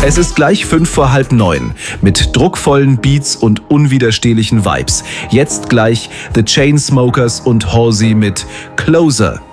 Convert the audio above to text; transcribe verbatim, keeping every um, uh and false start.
Es ist gleich fünf vor halb neun. Mit druckvollen Beats und unwiderstehlichen Vibes. Jetzt gleich The Chainsmokers und Halsey mit Closer.